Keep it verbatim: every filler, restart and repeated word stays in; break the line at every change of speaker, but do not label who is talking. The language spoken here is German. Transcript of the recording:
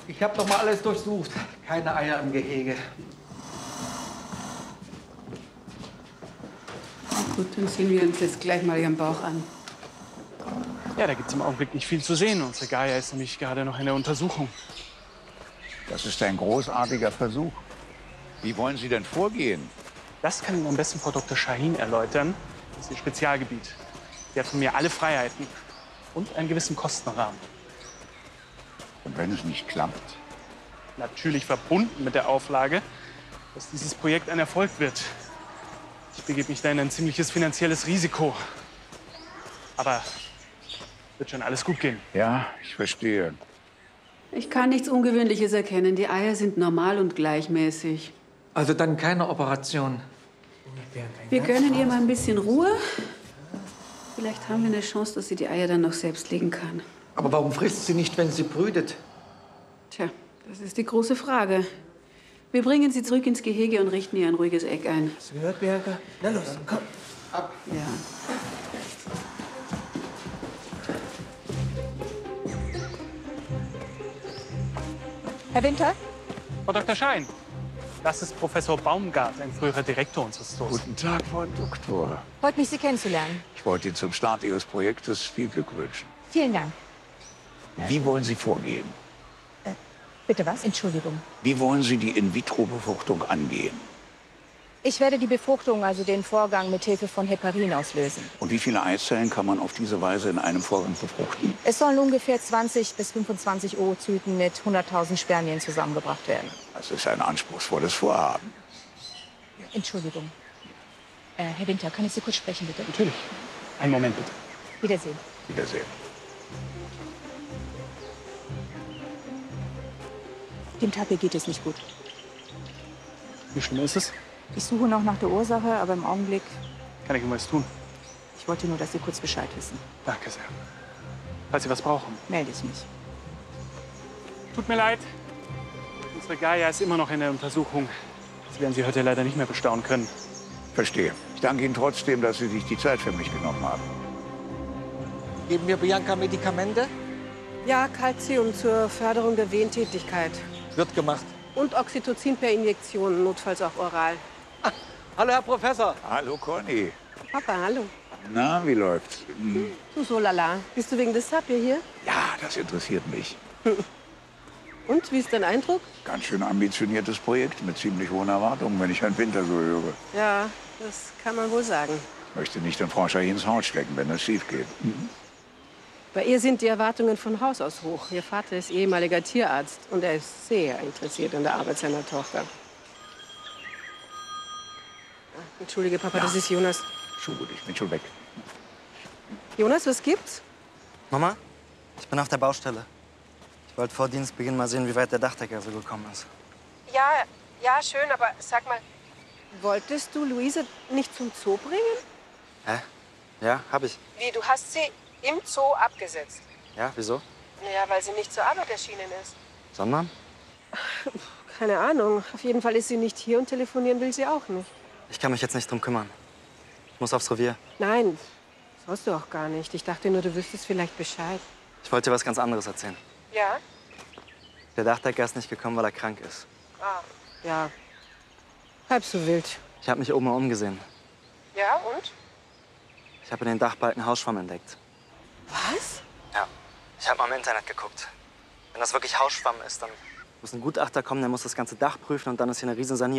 Ich habe doch mal alles durchsucht. Keine Eier im Gehege.
Gut, dann sehen wir uns jetzt gleich mal Ihren Bauch an.
Ja, da gibt es im Augenblick nicht viel zu sehen. Unsere Gaia ist nämlich gerade noch in der Untersuchung.
Das ist ein großartiger Versuch. Wie wollen Sie denn vorgehen?
Das kann Ihnen am besten Frau Doktor Shahin erläutern. Das ist ihr Spezialgebiet. Sie hat von mir alle Freiheiten und einen gewissen Kostenrahmen.
Und wenn es nicht klappt?
Natürlich verbunden mit der Auflage, dass dieses Projekt ein Erfolg wird. Ich begebe mich da in ein ziemliches finanzielles Risiko. Aber wird schon alles gut gehen.
Ja, ich verstehe.
Ich kann nichts Ungewöhnliches erkennen. Die Eier sind normal und gleichmäßig.
Also dann keine Operation.
Wir gönnen ihr mal ein bisschen Ruhe. Vielleicht haben wir eine Chance, dass sie die Eier dann noch selbst legen kann.
Aber warum frisst sie nicht, wenn sie brütet?
Tja, das ist die große Frage. Wir bringen sie zurück ins Gehege und richten ihr ein ruhiges Eck ein.
Hast du gehört, Bianca? Na los, komm.
Ab.
Ja.
Herr Winter?
Frau Doktor Shahin, das ist Professor Baumgart, ein früherer Direktor unseres Stores.
Guten Tag, Frau Doktor.
Freut mich, Sie kennenzulernen.
Ich wollte Ihnen zum Start Ihres Projektes viel Glück wünschen.
Vielen Dank.
Wie wollen Sie vorgehen?
Bitte was? Entschuldigung.
Wie wollen Sie die In-vitro-Befruchtung angehen?
Ich werde die Befruchtung, also den Vorgang, mit Hilfe von Heparin auslösen.
Und wie viele Eizellen kann man auf diese Weise in einem Vorgang befruchten?
Es sollen ungefähr zwanzig bis fünfundzwanzig Oozyten mit hunderttausend Spermien zusammengebracht werden.
Das ist ein anspruchsvolles Vorhaben.
Entschuldigung. Äh, Herr Winter, kann ich Sie kurz sprechen, bitte?
Natürlich. Einen Moment, bitte.
Wiedersehen.
Wiedersehen.
Dem Tapir geht es nicht gut.
Wie schlimm ist es?
Ich suche noch nach der Ursache, aber im Augenblick...
Kann ich Ihnen was tun?
Ich wollte nur, dass Sie kurz Bescheid wissen.
Danke sehr. Falls Sie was brauchen.
Melde ich mich.
Tut mir leid. Unsere Gaia ist immer noch in der Untersuchung. Das werden Sie heute leider nicht mehr bestaunen können.
Verstehe. Ich danke Ihnen trotzdem, dass Sie sich die Zeit für mich genommen haben.
Geben wir Bianca Medikamente?
Ja, Calcium zur Förderung der Wehentätigkeit.
Wird gemacht.
Und Oxytocin per Injektion, notfalls auch oral.
Ah, hallo, Herr Professor.
Hallo, Conny.
Papa, hallo.
Na, wie läuft's? Hm.
Du, so lala. Bist du wegen des Tapir hier?
Ja, das interessiert mich.
Und, wie ist dein Eindruck?
Ganz schön ambitioniertes Projekt mit ziemlich hohen Erwartungen, wenn ich Herrn Winter so höre.
Ja, das kann man wohl sagen.
Ich möchte nicht in Frau Shahins Haut stecken, wenn das schief geht. Mhm.
Bei ihr sind die Erwartungen von Haus aus hoch. Ihr Vater ist ehemaliger Tierarzt und er ist sehr interessiert an der Arbeit seiner Tochter. Entschuldige, Papa,
Ja.
das ist Jonas.
Schon gut, ich bin schon weg.
Jonas, was gibt's?
Mama, ich bin auf der Baustelle. Ich wollte vor Dienstbeginn mal sehen, wie weit der Dachdecker so gekommen ist.
Ja, ja, schön, aber sag mal, wolltest du Luise nicht zum Zoo bringen?
Hä? Ja, hab ich.
Wie, du hast sie im Zoo abgesetzt?
Ja, wieso?
Naja, weil sie nicht zur Arbeit erschienen ist.
Sondern?
Keine Ahnung. Auf jeden Fall ist sie nicht hier und telefonieren will sie auch nicht.
Ich kann mich jetzt nicht drum kümmern. Ich muss aufs Revier.
Nein, sollst du auch gar nicht. Ich dachte nur, du wüsstest vielleicht Bescheid.
Ich wollte dir was ganz anderes erzählen.
Ja?
Der Dachdecker ist nicht gekommen, weil er krank ist.
Ah, ja. Halb so wild.
Ich habe mich oben umgesehen.
Ja, und?
Ich habe in den Dachbalken Hausschwamm entdeckt.
Was?
Ja. Ich habe mal im Internet geguckt. Wenn das wirklich Hausschwamm ist, dann muss ein Gutachter kommen, der muss das ganze Dach prüfen und dann ist hier eine riesen Sanierung.